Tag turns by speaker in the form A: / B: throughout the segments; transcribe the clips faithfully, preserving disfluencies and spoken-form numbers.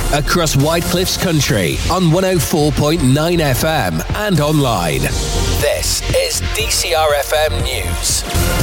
A: across White Cliffs Country on one oh four point nine F M and online. This is D C R F M News.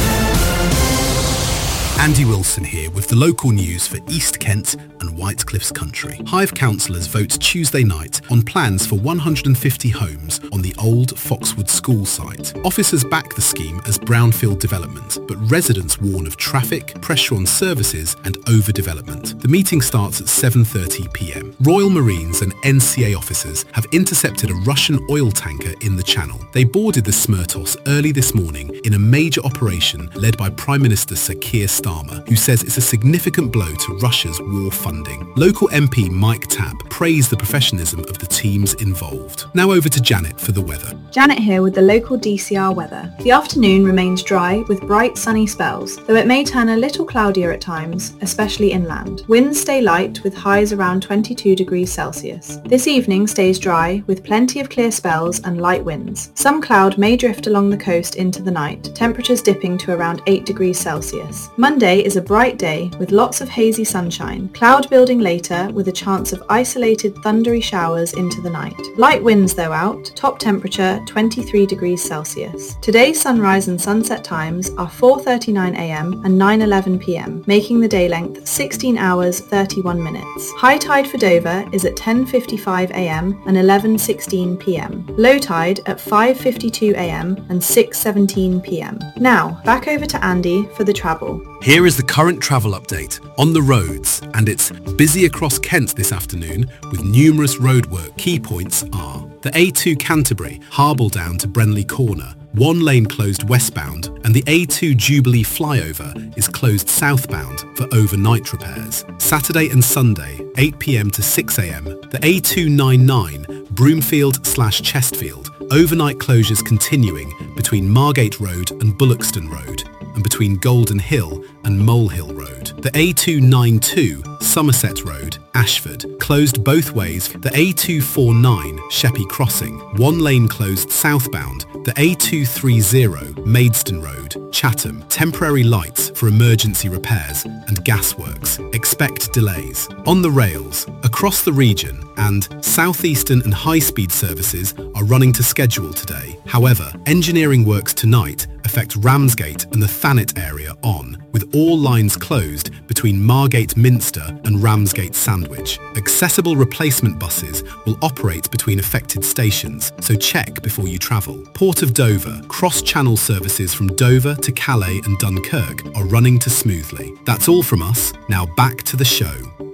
B: Andy Wilson here with the local news for East Kent and White Cliffs Country. Hive councillors vote Tuesday night on plans for one hundred fifty homes on the old Foxwood school site. Officers back the scheme as brownfield development, but residents warn of traffic, pressure on services and overdevelopment. The meeting starts at seven thirty p m. Royal Marines and N C A officers have intercepted a Russian oil tanker in the Channel. They boarded the Smertos early this morning in a major operation led by Prime Minister Sir Keir Starmer, who says it's a significant blow to Russia's war funding. Local M P Mike Tapp praised the professionalism of the teams involved. Now over to Janet for the weather.
C: Janet here with the local D C R weather. The afternoon remains dry with bright sunny spells, though it may turn a little cloudier at times, especially inland. Winds stay light with highs around twenty-two degrees Celsius. This evening stays dry with plenty of clear spells and light winds. Some cloud may drift along the coast into the night, temperatures dipping to around eight degrees Celsius. Monday is a bright day with lots of hazy sunshine, cloud building later with a chance of isolated thundery showers into the night. Light winds though out, top temperature twenty-three degrees Celsius. Today's sunrise and sunset times are four thirty-nine a m and nine eleven p m, making the day length sixteen hours thirty-one minutes. High tide for Dover is at ten fifty-five a m and eleven sixteen p m. Low tide at five fifty-two a m and six seventeen p m. Now, back over to Andy for the travel.
B: Here is the current travel update on the roads, and it's busy across Kent this afternoon with numerous roadwork. Key points are the A two Canterbury, Harbledown to Brenley Corner, one lane closed westbound, and the A two Jubilee flyover is closed southbound for overnight repairs. Saturday and Sunday, eight p m to six a m, the A two ninety-nine Broomfield slash Chestfield, overnight closures continuing between Margate Road and Bullockston Road, and between Golden Hill and Molehill Road. The A two ninety-two Somerset Road, Ashford, closed both ways. The A two forty-nine Sheppey Crossing, one lane closed southbound. The A two thirty Maidstone Road, Chatham, temporary lights for emergency repairs and gasworks. Expect delays. On the rails, across the region, and southeastern and high-speed services are running to schedule today. However, engineering works tonight affect Ramsgate and the Thanet area on, with all lines closed between Margate Minster and Ramsgate Sandwich. Accessible replacement buses will operate between affected stations, so check before you travel. Port of Dover, cross-channel services from Dover to Calais and Dunkirk are running to smoothly. That's all from us. Now back to the show.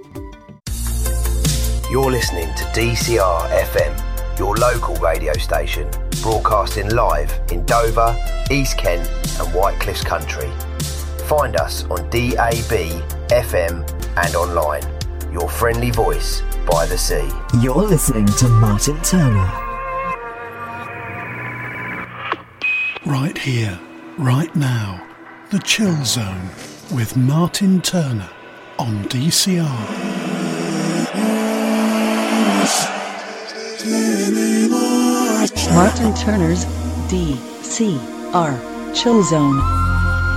D: You're listening to D C R F M, your local radio station, broadcasting live in Dover, East Kent and White Cliffs Country. Find us on D A B, F M and online. Your friendly voice by the sea.
E: You're listening to Martin Turner.
F: Right here, right now, The Chill Zone with Martin Turner on D C R.
G: Martin Turner's D C R Chill Zone.